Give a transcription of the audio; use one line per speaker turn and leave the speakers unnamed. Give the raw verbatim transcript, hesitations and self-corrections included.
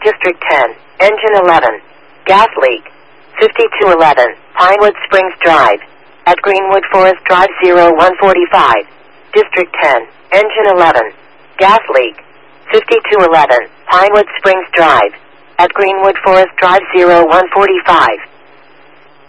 District ten, Engine eleven, gas leak. fifty-two eleven, Pinewood Springs Drive. At Greenwood Forest Drive zero one forty-five. District ten, Engine eleven, gas leak. fifty-two eleven, Pinewood Springs Drive. At Greenwood Forest Drive zero one forty-five.